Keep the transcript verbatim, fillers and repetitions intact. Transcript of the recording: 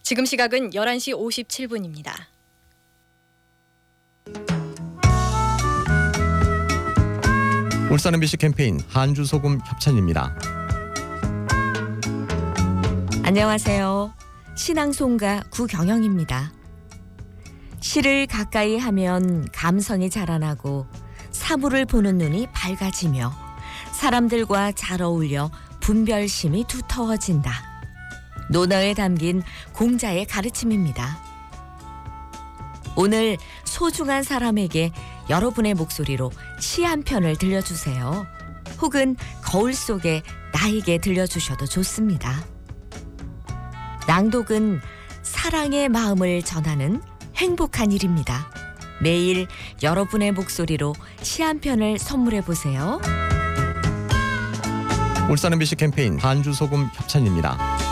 지금 시각은 열한 시 오십칠 분입니다. 울산 엠비씨 캠페인 한주소금 협찬입니다. 안녕하세요. 신앙송가 구경영입니다. 시를 가까이 하면 감성이 자라나고 사물을 보는 눈이 밝아지며 사람들과 잘 어울려 분별심이 두터워진다. 논어에 담긴 공자의 가르침입니다. 오늘 소중한 사람에게 여러분의 목소리로 시 한 편을 들려주세요. 혹은 거울 속에 나에게 들려주셔도 좋습니다. 낭독은 사랑의 마음을 전하는 행복한 일입니다. 매일 여러분의 목소리로 시 한 편을 선물해 보세요. 울산 엠비씨 캠페인 한주소금 협찬입니다.